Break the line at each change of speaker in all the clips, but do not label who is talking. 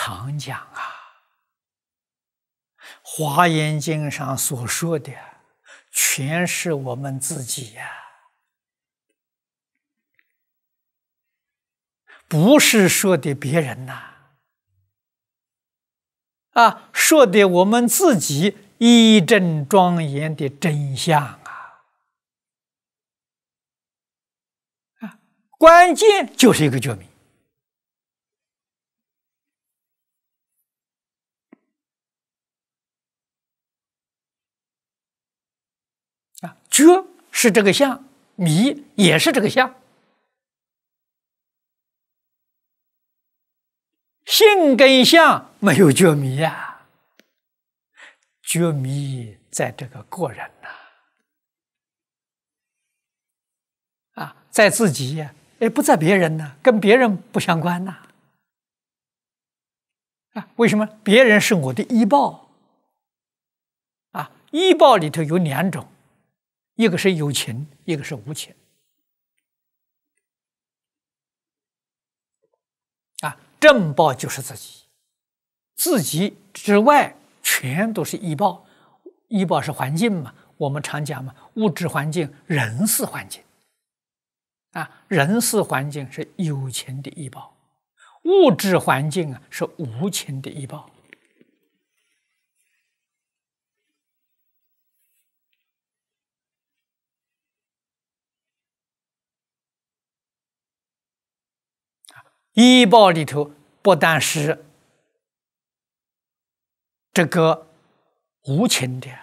常讲啊，《华严经》上所说的，全是我们自己呀，不是说的别人呐。说的我们自己义正庄严的真相啊！关键就是一个觉迷觉是这个相，迷也是这个相。性跟相没有觉迷呀，觉迷在这个个人在自己呀，不在别人呢，跟别人不相关呐。为什么？别人是我的依报依报里头有两种，一个是有情，一个是无情正报就是自己，自己之外全都是依报。依报是环境嘛，我们常讲嘛，物质环境、人事环境人事环境是有情的依报，物质环境是无情的依报。依报里头不但是这个无情的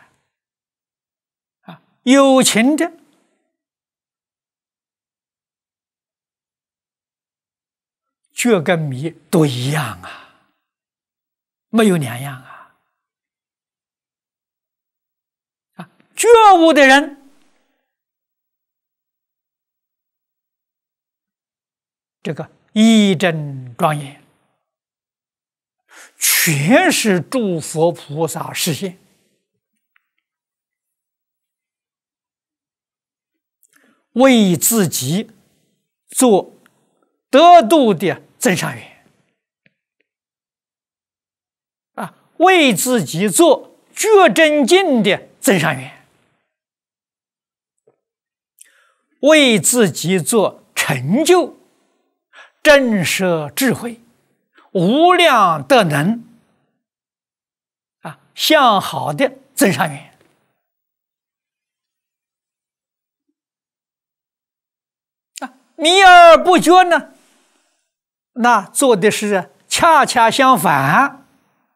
有情的，觉跟迷都一样没有两样觉悟的人这个义正庄严，全是诸佛菩萨示现，为自己做得度的增上缘为自己做觉真境的增上缘，为自己做成就震慑智慧、无量德能向好的增上缘迷而不觉呢，那做的是恰恰相反。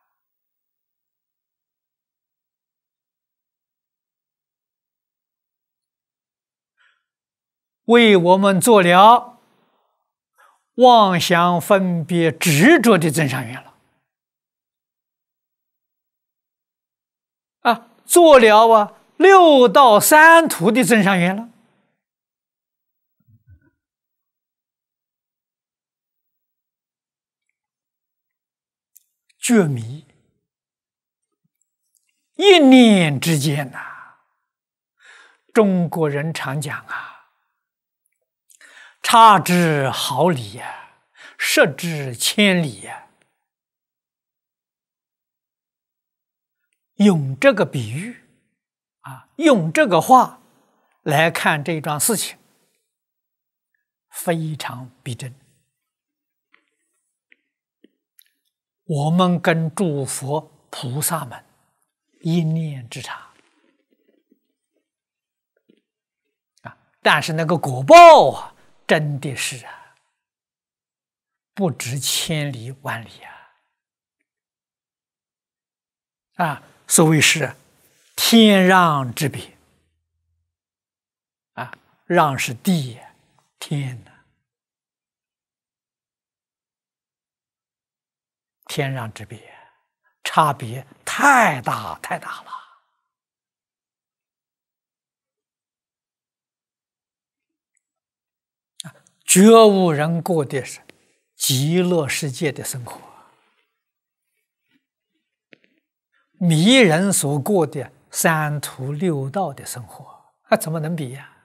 为我们做了妄想分别执着的增上缘了做了六道三途的增上缘了。觉迷一念之间中国人常讲差之毫厘失之千里用这个比喻用这个话来看这桩事情，非常逼真。我们跟诸佛菩萨们一念之差但是那个果报真的是不值千里万里所谓是天壤之别壤是地，天天壤之别，差别太大太大了觉悟人过的是极乐世界的生活，迷人所过的三途六道的生活怎么能比